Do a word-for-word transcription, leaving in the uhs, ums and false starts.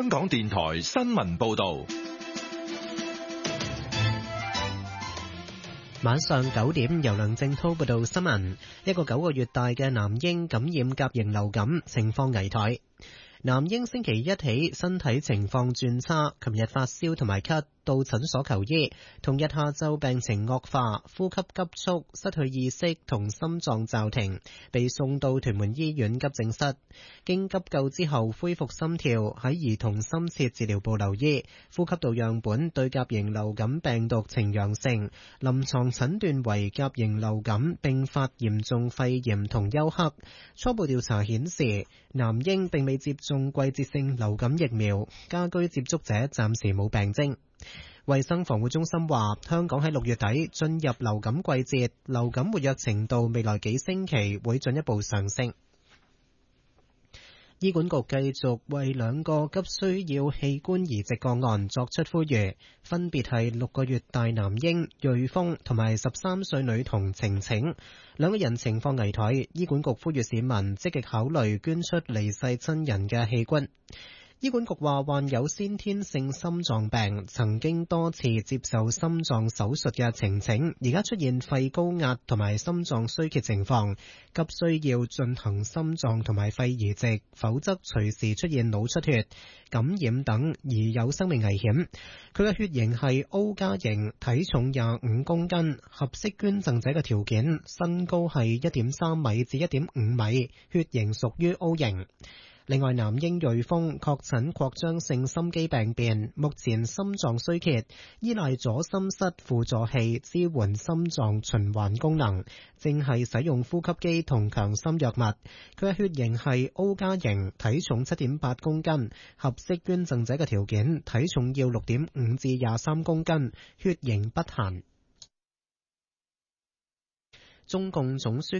港電台新聞報道。 晚上九點，由梁正濤報道新聞。一個九個月大嘅男嬰感染甲型流感，情況危殆。男嬰星期一起身體情況轉差，琴日發燒同埋咳，到診所求醫，同日下晝病情惡化，呼吸急促，失去意識同心臟驟停，被送到屯門醫院急症室。經急救之後恢復心跳，喺兒童深切治療部留醫。呼吸道樣本對甲型流感病毒呈陽性，臨床診斷為甲型流感併發嚴重肺炎同休克。初步調查顯示，男嬰並未接種季節性流感疫苗，家居接觸者暫時冇病徵。衛生防護中心話，香港喺六月底進入流感季節，流感活躍程度未來幾星期會進一步上升。醫管局繼續為兩個急需要器官移植個案作出呼籲，分別係六個月大男嬰瑞豐同埋十三歲女童晴晴，兩個人情況危殆。醫管局呼籲市民積極考慮捐出離世親人嘅器官。醫管局話，患有先天性心臟病，曾經多次接受心臟手術嘅晴晴，而家出現肺高壓同埋心臟衰竭情況，急需要進行心臟同埋肺移植，否則隨時出現腦出血、感染等而有生命危險。佢嘅血型係 O 加型，體重廿五公斤，合適捐贈者嘅條件，身高係一點三米至一點五米，血型屬於 O 型。另外，男嬰瑞豐確診擴張性心肌病變，目前心臟衰竭，依賴左心室輔助器支援心臟循環功能，正係使用呼吸機同強心藥物。佢嘅血型係 O 加型，體重七點八公斤，合適捐贈者嘅條件，體重要六點五至廿三公斤，血型不限。中共總書